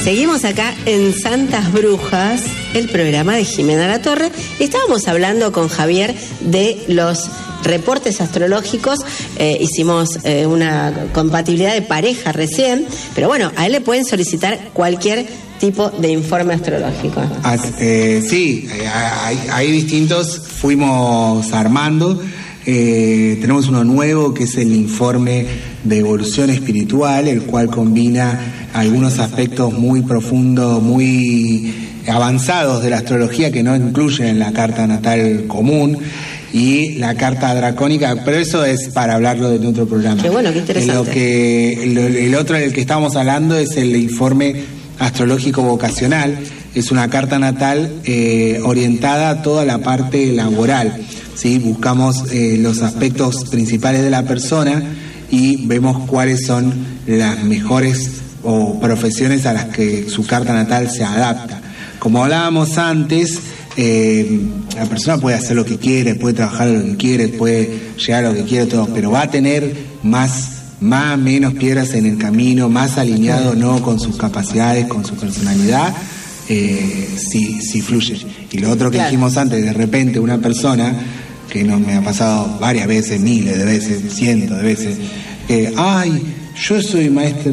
Seguimos acá en Santas Brujas, el programa de Jimena Latorre. Estábamos hablando con Javier de los reportes astrológicos. Hicimos una compatibilidad de pareja recién, pero bueno, a él le pueden solicitar cualquier tipo de informe astrológico. Sí, hay distintos, fuimos armando. Tenemos uno nuevo que es el informe de evolución espiritual, el cual combina algunos aspectos muy profundos, muy avanzados de la astrología que no incluyen en la carta natal común y la carta dracónica, pero eso es para hablarlo en otro programa. Qué bueno, qué interesante. El otro del que estamos hablando es el informe astrológico vocacional. Es una carta natal orientada a toda la parte laboral, ¿sí? Buscamos los aspectos principales de la persona y vemos cuáles son las mejores profesiones a las que su carta natal se adapta. Como hablábamos antes, la persona puede hacer lo que quiere, puede trabajar lo que quiere, puede llegar a lo que quiere, todo, pero va a tener menos piedras en el camino, más alineado o no con sus capacidades, con su personalidad, si fluye. Y lo otro que dijimos antes, de repente una persona, que no me ha pasado varias veces, miles de veces, cientos de veces, yo soy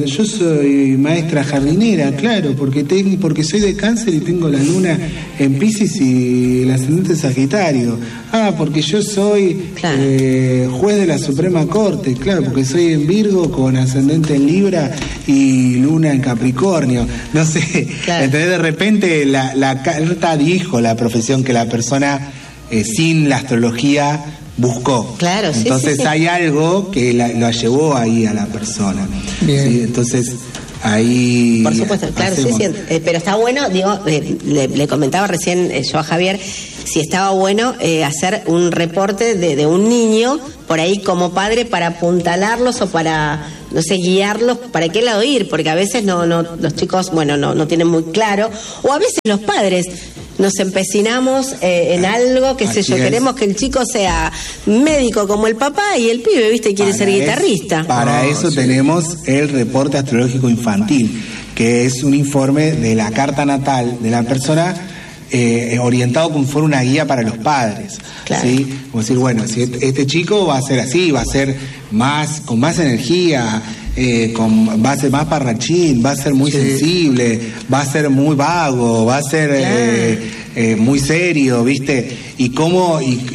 maestra jardinera, claro, porque soy de Cáncer y tengo la luna en Piscis y el ascendente Sagitario. Porque yo soy juez de la Suprema Corte, claro, porque soy en Virgo con ascendente en Libra y luna en Capricornio. No sé, claro. Entonces de repente la carta dijo la profesión que la persona sin la astrología buscó. Claro, sí. Entonces sí. Hay algo que lo llevó ahí a la persona. Bien. ¿Sí? Entonces ahí. Por supuesto, claro, sí. Pero está bueno, le comentaba recién yo a Javier, si estaba bueno hacer un reporte de un niño por ahí como padre para apuntalarlos o para, no sé, guiarlos para qué lado ir, porque a veces los chicos, no tienen muy claro, o a veces los padres nos empecinamos en algo, queremos que el chico sea médico como el papá y el pibe, quiere ser guitarrista. Para eso tenemos el reporte astrológico infantil, que es un informe de la carta natal de la persona orientado como si fuera una guía para los padres. Claro. ¿Sí? Como decir, bueno, si este chico va a ser así, va a ser con más energía, va a ser más parrachín, va a ser muy sensible, va a ser muy vago, va a ser muy serio, ¿viste? Y cómo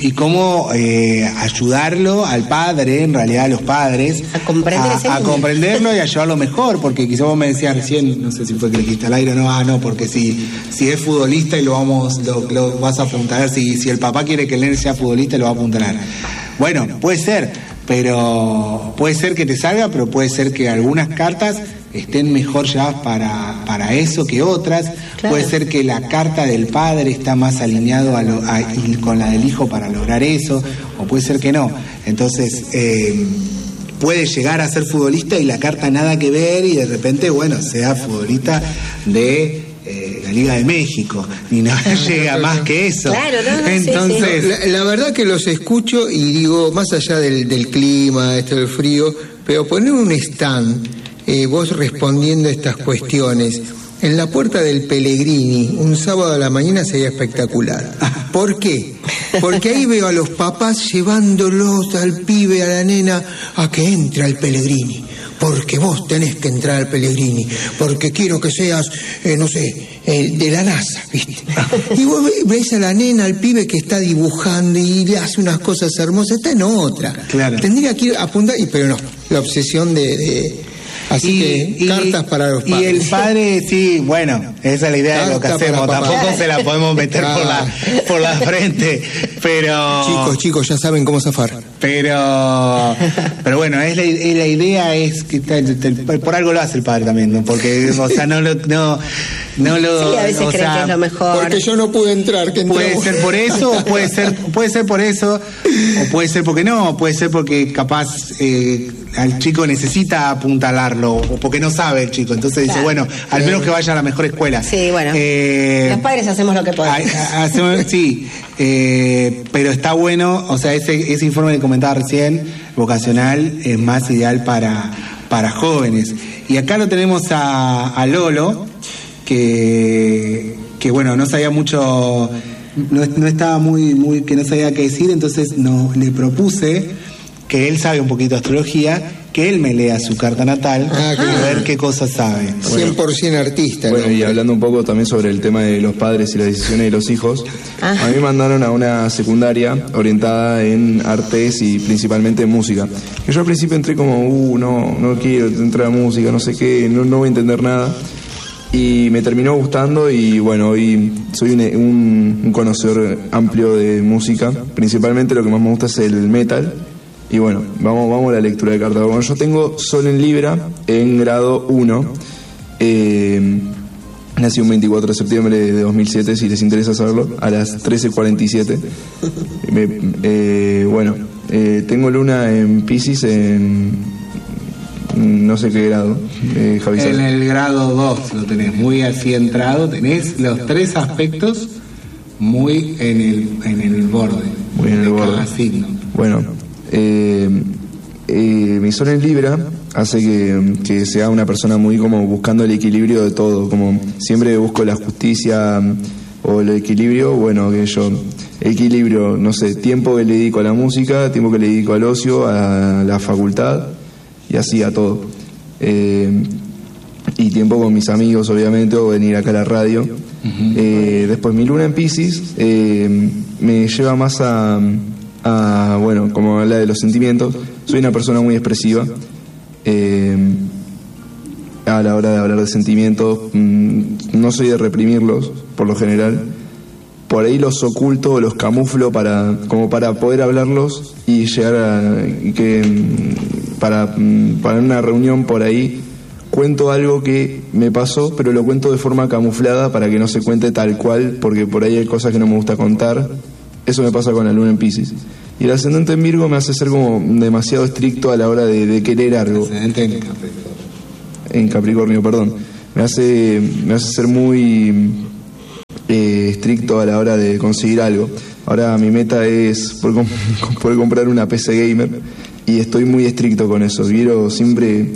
ayudarlo al padre, en realidad a los padres, a comprenderlo y a llevarlo mejor, porque quizás vos me decías recién, no sé si fue que le dijiste al aire o no, porque si es futbolista y lo vas a apuntalar, si el papá quiere que el nene sea futbolista, lo va a apuntalar. Bueno, puede ser, pero puede ser que te salga, pero puede ser que algunas cartas estén mejor llevadas para eso que otras. Claro. Puede ser que la carta del padre está más alineado con la del hijo para lograr eso, o puede ser que no. Entonces puede llegar a ser futbolista y la carta nada que ver y de repente, sea futbolista de la Liga de México, ni nada llega más que eso. Claro, entonces sí. La verdad que los escucho y digo, más allá del clima, del frío, pero poner un stand, vos respondiendo a estas cuestiones en la puerta del Pellegrini un sábado a la mañana sería espectacular. ¿Por qué? Porque ahí veo a los papás llevándolos al pibe, a la nena, a que entre al Pellegrini. Porque vos tenés que entrar al Pellegrini, porque quiero que seas, de la NASA, ¿viste? Y vos ves a la nena, al pibe que está dibujando y le hace unas cosas hermosas, está en otra. Claro. Tendría que ir a apuntar, pero no, la obsesión Así que cartas para los padres. Y el padre, sí, esa es la idea de lo que hacemos. Tampoco se la podemos meter por la frente, pero... Chicos, ya saben cómo zafar. Pero bueno, la idea es que por algo lo hace el padre también, ¿no? Porque, no lo... Sí, a veces creen que es lo mejor. Porque yo no pude entrar. Puede ser por eso, o puede ser por eso, o puede ser porque no, puede ser porque capaz al chico necesita apuntalarlo, o porque no sabe el chico, entonces dice, al menos que vaya a la mejor escuela. Sí, los padres hacemos lo que podemos. Sí, pero está bueno, ese informe que comentaba recién, vocacional, es más ideal para jóvenes. Y acá lo tenemos a Lolo, que bueno, no sabía mucho, no estaba muy, que no sabía qué decir, entonces le propuse que él sabe un poquito de astrología, que él me lea su carta natal y ver qué cosas sabe. 100% artista. Bueno, ¿no? y hablando un poco también sobre el tema de los padres y las decisiones de los hijos, a mí me mandaron a una secundaria orientada en artes y principalmente en música. Y yo al principio entré como, no quiero entrar a música, no sé qué, no voy a entender nada. Y me terminó gustando y bueno, hoy soy un conocedor amplio de música. Principalmente lo que más me gusta es el metal. Y bueno, vamos a la lectura de cartas. Bueno, yo tengo Sol en Libra en grado 1. Nací un 24 de septiembre de 2007, si les interesa saberlo, a las 13:47. Tengo Luna en Piscis en no sé qué grado, Javi. En el grado 2 lo tenés muy así entrado, tenés los 3 aspectos muy en el borde. Muy en el borde. Cada signo. Bueno, mi Sol en Libra hace que sea una persona muy como buscando el equilibrio de todo, como siempre busco la justicia o el equilibrio, bueno, que yo equilibrio, no sé, tiempo que le dedico a la música, tiempo que le dedico al ocio, a la facultad y así a todo, y tiempo con mis amigos obviamente, o venir acá a la radio. Después mi Luna en Piscis me lleva más a bueno, como habla de los sentimientos. Soy una persona muy expresiva a la hora de hablar de sentimientos. No soy de reprimirlos por lo general, por ahí los oculto o los camuflo para poder hablarlos y llegar para una reunión por ahí cuento algo que me pasó, pero lo cuento de forma camuflada para que no se cuente tal cual, porque por ahí hay cosas que no me gusta contar. Eso me pasa con la Luna en Piscis. Y el ascendente en Virgo me hace ser como demasiado estricto a la hora de querer algo. Ascendente en Capricornio. En Capricornio, perdón. Me hace ser muy estricto a la hora de conseguir algo. Ahora mi meta es poder comprar una PC gamer y estoy muy estricto con eso. Quiero siempre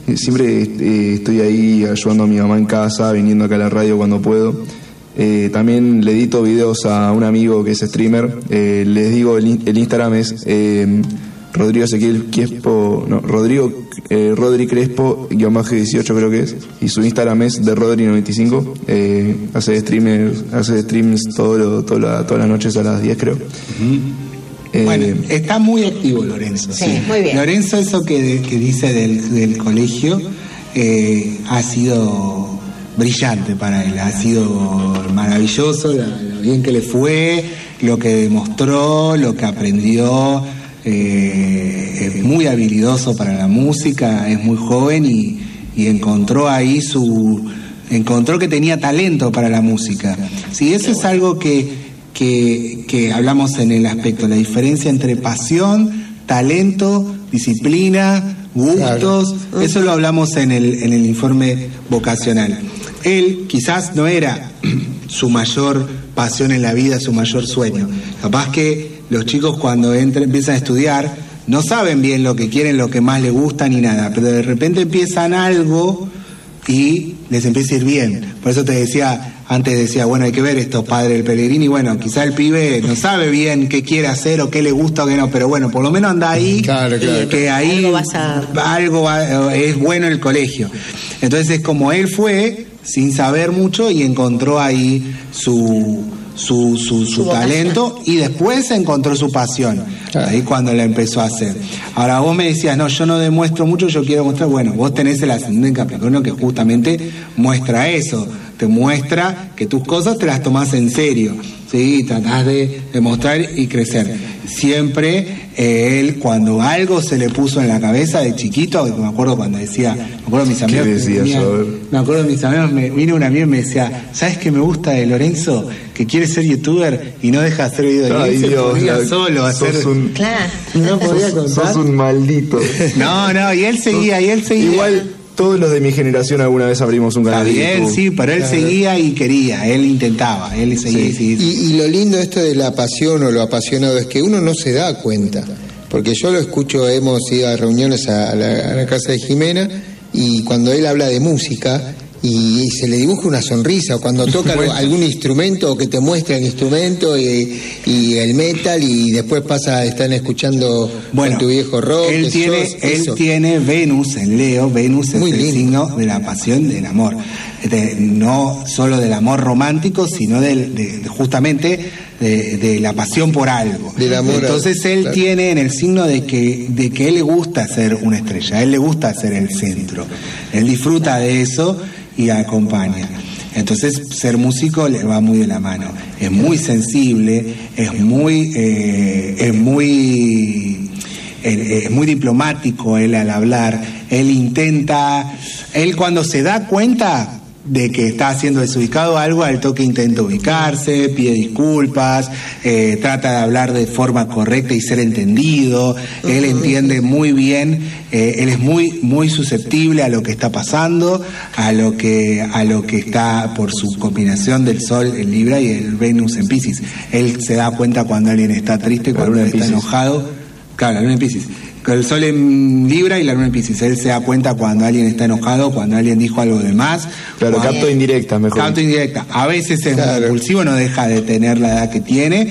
estoy ahí ayudando a mi mamá en casa, viniendo acá a la radio cuando puedo. También le edito videos a un amigo que es streamer. Les digo, el Instagram es Rodrigo Ezequiel Crespo, no, Rodri Crespo _18 creo que es, y su Instagram es de Rodri95. Hace streams todas las noches a las 10 creo. Bueno, está muy activo Lorenzo. Sí, muy bien. Lorenzo, eso que dice del colegio ha sido brillante para él, ha sido maravilloso, lo bien que le fue, lo que demostró, lo que aprendió. Es muy habilidoso para la música, es muy joven y encontró ahí encontró que tenía talento para la música. Sí, eso es algo que hablamos en el aspecto, la diferencia entre pasión, talento, disciplina, gustos. Claro. Eso lo hablamos en el informe vocacional. Él quizás no era su mayor pasión en la vida, su mayor sueño. Capaz que los chicos cuando empiezan a estudiar no saben bien lo que quieren, lo que más les gusta ni nada, pero de repente empiezan algo y les empieza a ir bien. Por eso antes decía, bueno, hay que ver estos padres del Pellegrini. Bueno, quizá el pibe no sabe bien qué quiere hacer o qué le gusta o qué no, pero bueno, por lo menos anda ahí, claro. Que ahí algo es bueno en el colegio. Entonces es como él fue sin saber mucho y encontró ahí su talento y después encontró su pasión. Claro. Ahí cuando la empezó a hacer. Ahora vos me decías, no, yo no demuestro mucho, yo quiero mostrar. Bueno, vos tenés el ascendente en Capricornio que justamente muestra eso, te muestra que tus cosas te las tomás en serio, ¿sí? Tratás de demostrar y crecer. Siempre él, cuando algo se le puso en la cabeza de chiquito, me acuerdo cuando decía, me acuerdo de mis amigos, vino un amigo y me decía, ¿sabes qué me gusta de Lorenzo? Que quiere ser youtuber y no deja de hacer videos. Y podía solo hacer. Claro. No podía contar. Sos un maldito. No, y él seguía. Igual todos los de mi generación alguna vez abrimos un canal de YouTube. Sí, pero él seguía y quería, él intentaba, él seguía. Sí. Y lo lindo de esto de la pasión o lo apasionado es que uno no se da cuenta, porque yo lo escucho, hemos ido a reuniones a la casa de Jimena y cuando él habla de música y se le dibuja una sonrisa, o cuando toca algún instrumento, o que te muestra el instrumento y el metal, y después están escuchando con tu viejo rock. Él tiene Venus en Leo. Venus es el signo de la pasión, del amor, no solo del amor romántico, sino justamente de la pasión por algo. Del amor. Entonces él tiene en el signo de que él le gusta ser una estrella, a él le gusta ser el centro, él disfruta de eso y acompaña. Entonces ser músico le va muy de la mano. Es muy sensible, es muy diplomático él al hablar. Él cuando se da cuenta de que está haciendo desubicado algo, al toque intenta ubicarse, pide disculpas, trata de hablar de forma correcta y ser entendido. Él entiende muy bien, él es muy susceptible a lo que está pasando, a lo que está por su combinación del Sol en Libra y el Venus en Piscis. Él se da cuenta cuando alguien está triste, cuando alguien está enojado. Claro, la luna en Piscis. El Sol en Libra y la luna en Piscis. Él se da cuenta cuando alguien está enojado, cuando alguien dijo algo de más. Claro, capto indirecta, mejor. Capto indirecta. A veces es muy impulsivo, no deja de tener la edad que tiene.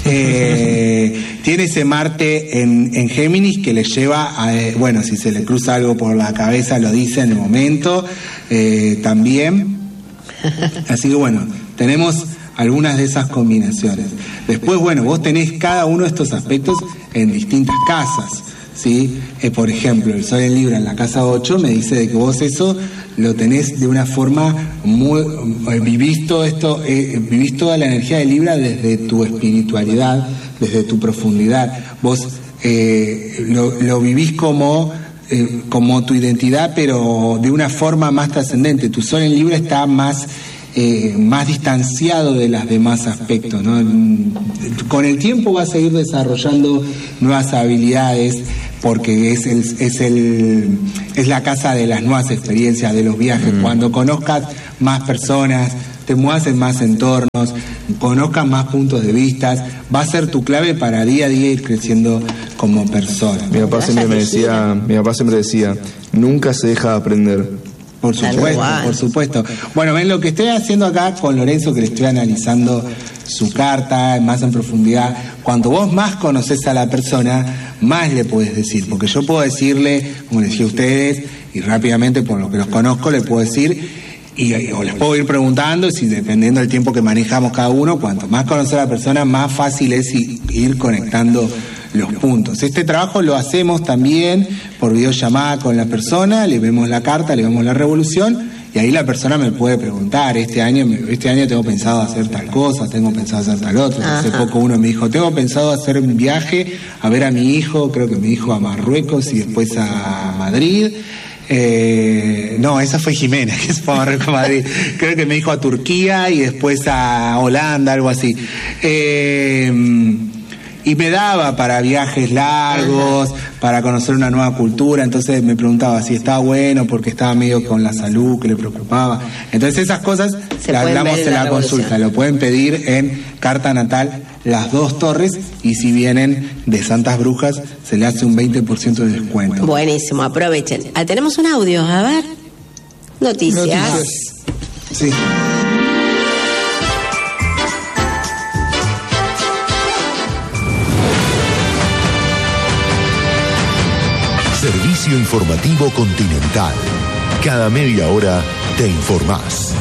Tiene ese Marte en Géminis que le lleva a, si se le cruza algo por la cabeza, lo dice en el momento. También. Así que tenemos algunas de esas combinaciones. Después, vos tenés cada uno de estos aspectos en distintas casas, ¿sí? Por ejemplo, el Sol en Libra en la casa 8 me dice de que vos eso lo tenés de una forma muy... vivís vivís toda la energía de Libra desde tu espiritualidad, desde tu profundidad. Vos lo vivís como tu identidad, pero de una forma más trascendente. Tu Sol en Libra está más distanciado de los demás aspectos, ¿no? Con el tiempo vas a ir desarrollando nuevas habilidades, porque es la casa de las nuevas experiencias, de los viajes. Cuando conozcas más personas, te muevas en más entornos, conozcas más puntos de vista, va a ser tu clave para día a día ir creciendo como persona. Mi papá siempre decía, nunca se deja de aprender. Por supuesto. Ven lo que estoy haciendo acá con Lorenzo, que le estoy analizando su carta más en profundidad. Cuando vos más conocés a la persona, más le podés decir, porque yo puedo decirle, como les decía a ustedes, y rápidamente por lo que los conozco, le puedo decir, o les puedo ir preguntando, si dependiendo del tiempo que manejamos cada uno, cuanto más conocer a la persona, más fácil es ir conectando los puntos. Este trabajo lo hacemos también por videollamada con la persona, le vemos la carta, le vemos la revolución, y ahí la persona me puede preguntar, este año tengo pensado hacer tal cosa, tengo pensado hacer tal otra. Hace poco uno me dijo, tengo pensado hacer un viaje a ver a mi hijo, creo que me dijo a Marruecos y después a Madrid. No, esa fue Jimena, que es para Marruecos, Madrid. Creo que me dijo a Turquía y después a Holanda, algo así. Y me daba para viajes largos, para conocer una nueva cultura. Entonces me preguntaba si estaba bueno, porque estaba medio con la salud, que le preocupaba. Entonces esas cosas las hablamos en la consulta. Lo pueden pedir en Carta Natal Las Dos Torres, y si vienen de Santas Brujas se le hace un 20% de descuento. Buenísimo, aprovechen. Tenemos un audio, a ver. Noticias. Sí. Servicio informativo Continental. Cada media hora te informás.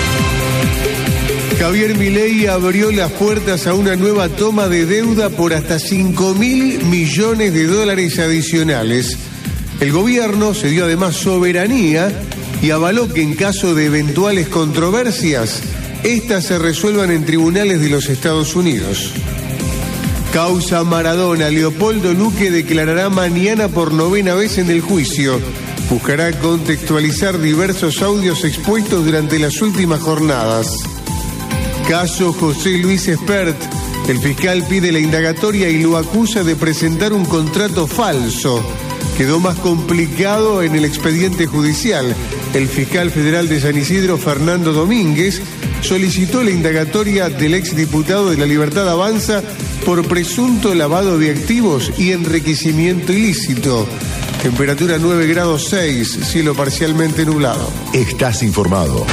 Javier Milei abrió las puertas a una nueva toma de deuda por hasta 5.000 millones de dólares adicionales. El gobierno se dio además soberanía y avaló que en caso de eventuales controversias, estas se resuelvan en tribunales de los Estados Unidos. Causa Maradona. Leopoldo Luque declarará mañana por 9ª vez en el juicio. Buscará contextualizar diversos audios expuestos durante las últimas jornadas. Caso José Luis Espert. El fiscal pide la indagatoria y lo acusa de presentar un contrato falso. Quedó más complicado en el expediente judicial. El fiscal federal de San Isidro, Fernando Domínguez, solicitó la indagatoria del exdiputado de La Libertad Avanza por presunto lavado de activos y enriquecimiento ilícito. Temperatura 9 grados 6, cielo parcialmente nublado. Estás informado.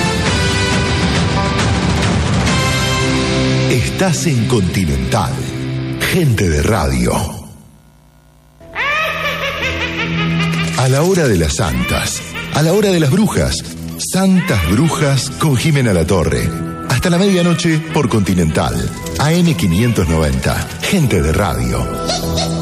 Estás en Continental. Gente de radio. A la hora de las santas. A la hora de las brujas. Santas Brujas con Jimena Latorre. Hasta la medianoche por Continental. AM 590. Gente de radio.